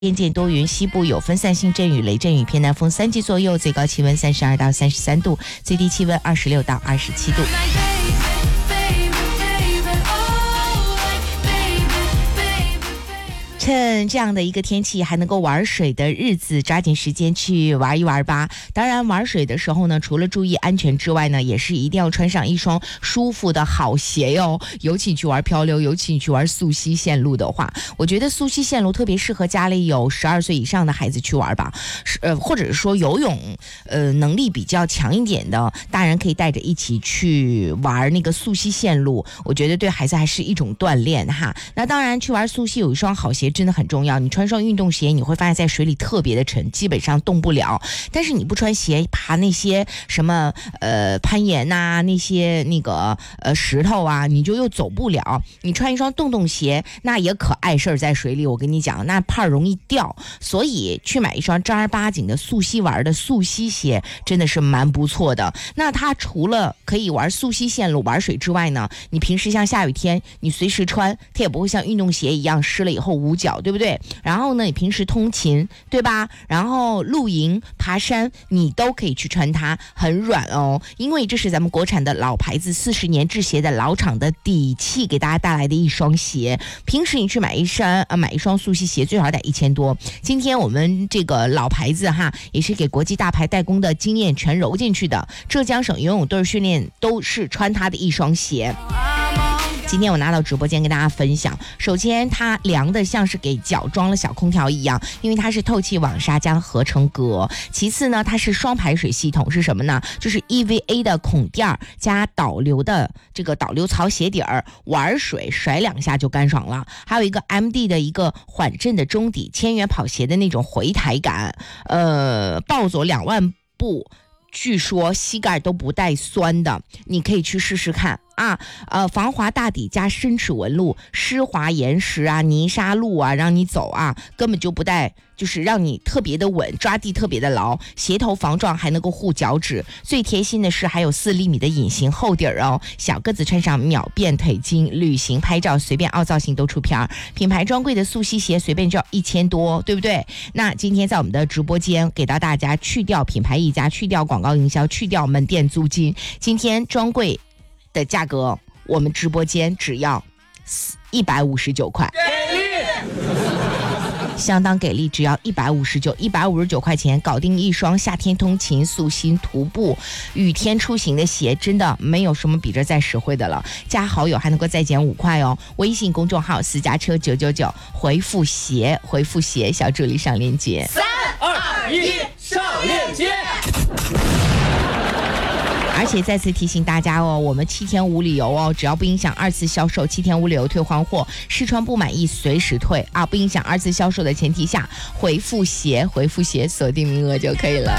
边见多云，西部有分散性阵雨、雷阵雨，偏南风3级左右，最高气温32到33度，最低气温26到27度。趁这样的一个天气还能够玩水的日子，抓紧时间去玩一玩吧。当然玩水的时候呢，除了注意安全之外呢，也是一定要穿上一双舒服的好鞋哟。尤其你去玩漂流，尤其你去玩溯溪线路的话，我觉得溯溪线路特别适合家里有12岁以上的孩子去玩吧。或者是说游泳能力比较强一点的大人可以带着一起去玩那个溯溪线路，我觉得对孩子还是一种锻炼哈。那当然去玩溯溪有一双好鞋真的很重要，你穿双运动鞋你会发现在水里特别的沉，基本上动不了。但是你不穿鞋爬那些什么攀岩啊，那些那个石头啊，你就又走不了。你穿一双洞洞鞋那也可碍事儿，在水里我跟你讲那怕容易掉，所以去买一双正儿八经的溯溪玩的溯溪鞋真的是蛮不错的。那它除了可以玩溯溪线路玩水之外呢，你平时像下雨天你随时穿，它也不会像运动鞋一样湿了以后捂脚，对不对？然后呢，你平时通勤，对吧？然后露营、爬山，你都可以去穿它，很软哦。因为这是咱们国产的老牌子40年制鞋的老厂的底气，给大家带来的一双鞋。平时你去买一双溯溪鞋，最少得1000多。今天我们这个老牌子哈，也是给国际大牌代工的经验全揉进去的。浙江省游泳队训练都是穿它的一双鞋。今天我拿到直播间跟大家分享，首先它凉的像是给脚装了小空调一样，因为它是透气网纱加合成革。其次呢，它是双排水系统，是什么呢？就是 EVA 的孔垫加导流的这个导流槽鞋底儿，玩水甩2下就干爽了。还有一个 MD 的一个缓震的中底，千元跑鞋的那种回弹感，暴走2万步。据说膝盖都不带酸的，你可以去试试看啊！防滑大底加深齿纹路，湿滑岩石啊、泥沙路啊，让你走啊，根本就不带，就是让你特别的稳，抓地特别的牢，鞋头防撞还能够护脚趾。最贴心的是还有4厘米的隐形厚底儿哦，小个子穿上秒变腿筋，旅行拍照随便凹造型都出片儿。品牌专柜的溯溪鞋随便就要1000多，对不对？那今天在我们的直播间给到大家去掉品牌溢价，去掉广告营销，去掉门店租金，今天专柜的价格我们直播间只要159块，相当给力，只要159块钱搞定一双夏天通勤、溯溪徒步、雨天出行的鞋，真的没有什么比这再实惠的了。加好友还能够再减5块哦。微信公众号私家车999，回复鞋，小助理上链接。 3、2、1，上链接。 而且再次提醒大家哦，我们7天无理由哦，只要不影响2次销售，7天无理由退换货，试穿不满意随时退啊，不影响2次销售的前提下，回复鞋锁定名额就可以了。